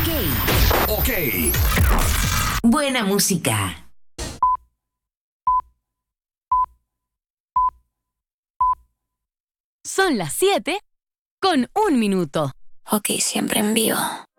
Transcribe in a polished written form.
Ok. Buena música. Son las 7 con 1 minuto. Ok, siempre en vivo.